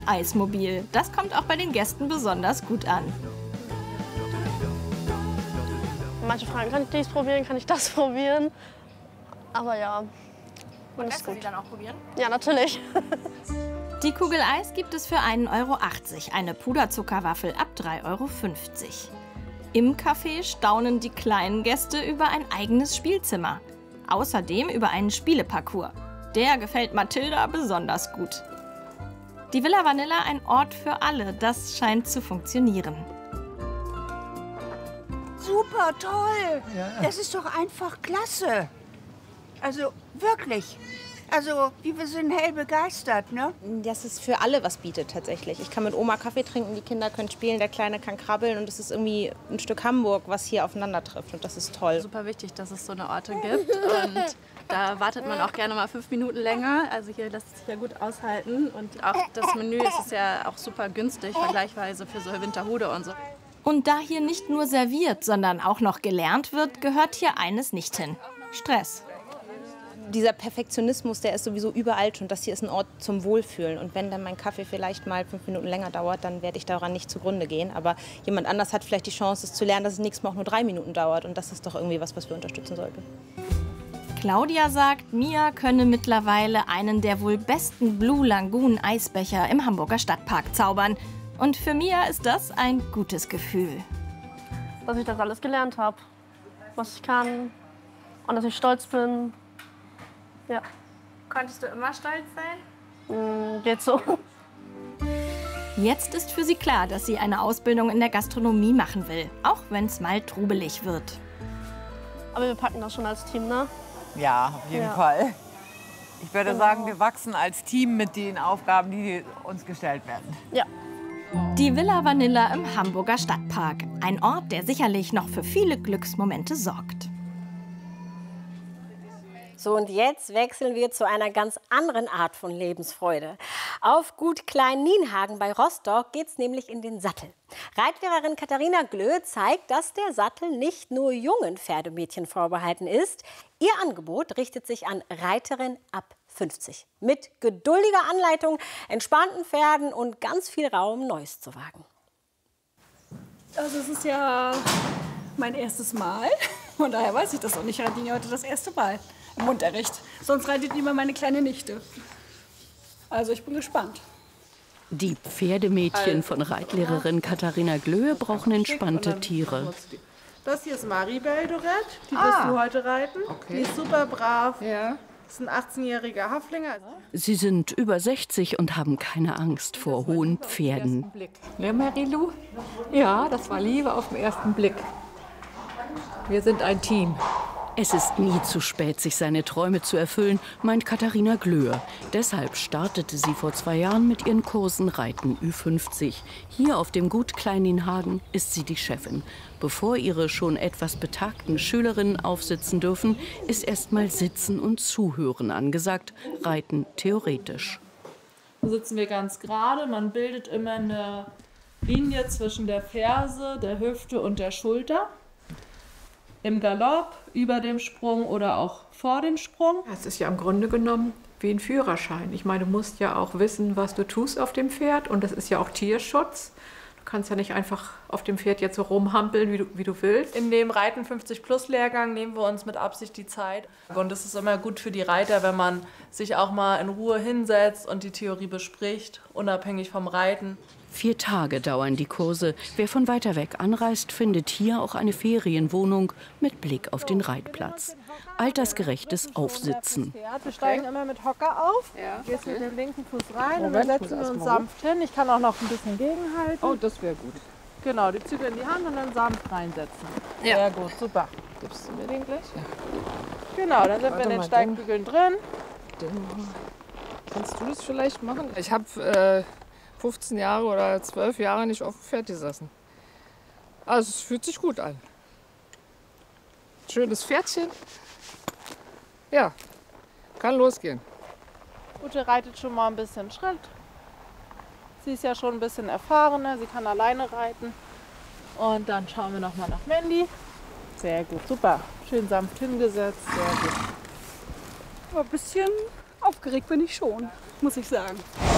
Eismobil. Das kommt auch bei den Gästen besonders gut an. Manche fragen, kann ich dies probieren, kann ich das probieren? Aber ja, Und lässt du sie dann auch probieren? Ja, natürlich. Die Kugel Eis gibt es für 1,80 €, eine Puderzuckerwaffel ab 3,50 €. Im Café staunen die kleinen Gäste über ein eigenes Spielzimmer. Außerdem über einen Spieleparcours. Der gefällt Mathilda besonders gut. Die Villa Vanilla ein Ort für alle, das scheint zu funktionieren. Super toll! Ja. Das ist doch einfach klasse. Also wirklich. Also, wir sind hell begeistert, ne? Das ist für alle was bietet tatsächlich. Ich kann mit Oma Kaffee trinken, die Kinder können spielen, der Kleine kann krabbeln und es ist irgendwie ein Stück Hamburg, was hier aufeinander trifft und das ist toll. Super wichtig, dass es so eine Orte gibt und da wartet man auch gerne mal 5 Minuten länger. Also hier lässt es sich ja gut aushalten und auch das Menü ist ja auch super günstig, vergleichsweise für so Winterhude und so. Und da hier nicht nur serviert, sondern auch noch gelernt wird, gehört hier eines nicht hin: Stress. Dieser Perfektionismus, der ist sowieso überall schon. Das hier ist ein Ort zum Wohlfühlen. Und wenn dann mein Kaffee vielleicht mal 5 Minuten länger dauert, dann werde ich daran nicht zugrunde gehen. Aber jemand anders hat vielleicht die Chance, es zu lernen, dass es nächstes Mal auch nur 3 Minuten dauert. Und das ist doch irgendwie was wir unterstützen sollten. Claudia sagt, Mia könne mittlerweile einen der wohl besten Blue Lagoon Eisbecher im Hamburger Stadtpark zaubern. Und für Mia ist das ein gutes Gefühl. Dass ich das alles gelernt habe, was ich kann und dass ich stolz bin. Ja. Konntest du immer stolz sein? Geht so. Jetzt ist für sie klar, dass sie eine Ausbildung in der Gastronomie machen will, auch wenn es mal trubelig wird. Aber wir packen das schon als Team, ne? Ja, auf jeden Fall. Ich würde sagen, wir wachsen als Team mit den Aufgaben, die uns gestellt werden. Ja. Die Villa Vanilla im Hamburger Stadtpark. Ein Ort, der sicherlich noch für viele Glücksmomente sorgt. So, und jetzt wechseln wir zu einer ganz anderen Art von Lebensfreude. Auf Gut Klein-Nienhagen bei Rostock geht's nämlich in den Sattel. Reitlehrerin Katharina Glö zeigt, dass der Sattel nicht nur jungen Pferdemädchen vorbehalten ist. Ihr Angebot richtet sich an Reiterinnen ab 50. Mit geduldiger Anleitung, entspannten Pferden und ganz viel Raum, Neues zu wagen. Also es ist ja mein erstes Mal. Von daher weiß ich das auch nicht. Ich reite ihn heute das erste Mal im Unterricht. Sonst reitet immer meine kleine Nichte. Also ich bin gespannt. Die Pferdemädchen von Reitlehrerin Katharina Glö brauchen entspannte Tiere. Das hier ist Maribel Dorette, die wirst du heute reiten. Okay. Die ist super brav. Ja. Das ist ein 18-jähriger Haflinger. Sie sind über 60 und haben keine Angst vor hohen Pferden. Ne, Marilu? Ja, das war Liebe auf den ersten Blick. Wir sind ein Team. Es ist nie zu spät, sich seine Träume zu erfüllen, meint Katharina Glö. Deshalb startete sie vor 2 Jahren mit ihren Kursen Reiten Ü50. Hier auf dem Gut Klein-Nienhagen ist sie die Chefin. Bevor ihre schon etwas betagten Schülerinnen aufsitzen dürfen, ist erst mal Sitzen und Zuhören angesagt, Reiten theoretisch. Da sitzen wir ganz gerade, man bildet immer eine Linie zwischen der Ferse, der Hüfte und der Schulter. Im Galopp, über dem Sprung oder auch vor dem Sprung. Es ist ja im Grunde genommen wie ein Führerschein. Ich meine, du musst ja auch wissen, was du tust auf dem Pferd. Und das ist ja auch Tierschutz. Du kannst ja nicht einfach auf dem Pferd jetzt so rumhampeln, wie du willst. In dem Reiten 50-Plus-Lehrgang nehmen wir uns mit Absicht die Zeit. Und es ist immer gut für die Reiter, wenn man sich auch mal in Ruhe hinsetzt und die Theorie bespricht, unabhängig vom Reiten. 4 Tage dauern die Kurse. Wer von weiter weg anreist, findet hier auch eine Ferienwohnung mit Blick auf den Reitplatz. Altersgerechtes Aufsitzen. Wir steigen immer mit Hocker auf, gehst mit dem linken Fuß rein und dann setzen wir uns sanft hin. Ich kann auch noch ein bisschen gegenhalten. Oh, das wäre gut. Genau, die Zügel in die Hand und dann sanft reinsetzen. Ja. Sehr gut, super. Gibst du mir den gleich? Ja. Genau, dann sind wir in den Steigbügeln drin. Kannst du das vielleicht machen? Ich habe 15 Jahre oder 12 Jahre nicht auf dem Pferd gesessen. Also es fühlt sich gut an. Schönes Pferdchen. Ja, kann losgehen. Ute reitet schon mal ein bisschen Schritt. Sie ist ja schon ein bisschen erfahrener, sie kann alleine reiten. Und dann schauen wir noch mal nach Mandy. Sehr gut, super. Schön sanft hingesetzt, sehr gut. Aber ein bisschen aufgeregt bin ich schon, muss ich sagen.